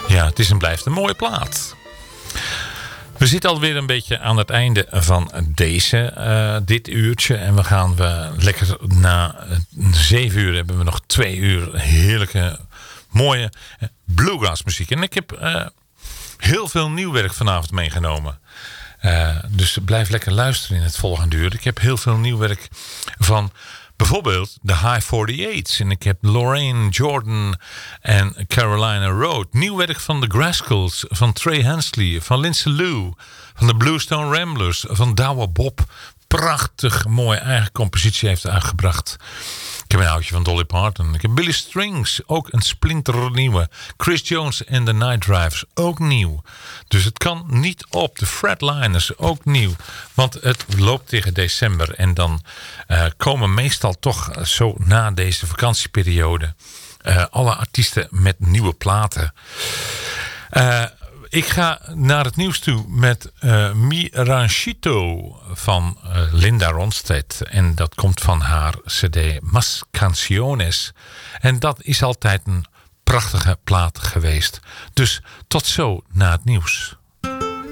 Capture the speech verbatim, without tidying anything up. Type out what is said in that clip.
Ja, het is en blijft een mooie plaat. We zitten alweer een beetje aan het einde van deze, uh, dit uurtje. En we gaan we lekker na zeven uur hebben we nog twee uur heerlijke, mooie bluegrass muziek. En ik heb uh, heel veel nieuw werk vanavond meegenomen. Uh, dus blijf lekker luisteren in het volgende uur. Ik heb heel veel nieuw werk van bijvoorbeeld de High forty-eight's. En ik heb Lorraine Jordan en Carolina Road. Nieuw werk van de Grascals, van Trey Hensley, van Lindsay Lou, van de Bluestone Ramblers, van Douwe Bob. Prachtig mooie eigen compositie heeft uitgebracht. Ik heb een oudje van Dolly Parton. Ik heb Billy Strings, ook een splinternieuwe. Chris Jones en de Night Drivers, ook nieuw. Dus het kan niet op. De Fredliners, ook nieuw. Want het loopt tegen december. En dan uh, komen meestal toch zo na deze vakantieperiode uh, alle artiesten met nieuwe platen. Uh, Ik ga naar het nieuws toe met uh, Mi Ranchito van uh, Linda Ronstadt. En dat komt van haar cd Mas Canciones. En dat is altijd een prachtige plaat geweest. Dus tot zo na het nieuws.